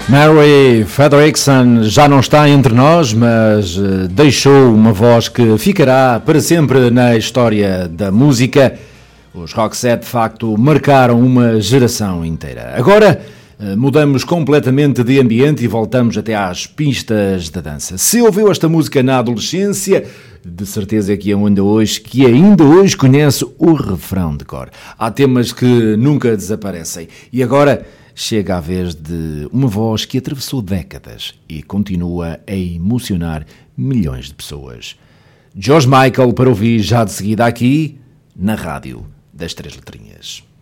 Mary Fredriksson já não está entre nós, mas deixou uma voz que ficará para sempre na história da música. Os Roxette, de facto, marcaram uma geração inteira. Agora mudamos completamente de ambiente e voltamos até às pistas da dança. Se ouviu esta música na adolescência, de certeza que ainda hoje conhece o refrão de cor. Há temas que nunca desaparecem. E agora chega a vez de uma voz que atravessou décadas e continua a emocionar milhões de pessoas. George Michael para ouvir já de seguida aqui na Rádio das Três Letrinhas.